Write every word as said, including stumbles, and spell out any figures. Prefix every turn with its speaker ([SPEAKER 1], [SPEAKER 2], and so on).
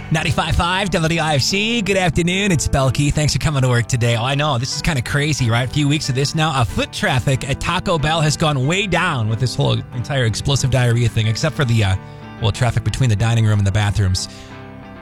[SPEAKER 1] ninety-five point five W D I F C. Good afternoon. It's Belkey. Thanks for coming to work today. Oh, I know. This is kind of crazy, right? A few weeks of this now. Uh, foot traffic at Taco Bell has gone way down with this whole entire explosive diarrhea thing, except for the, uh, well, traffic between the dining room and the bathrooms.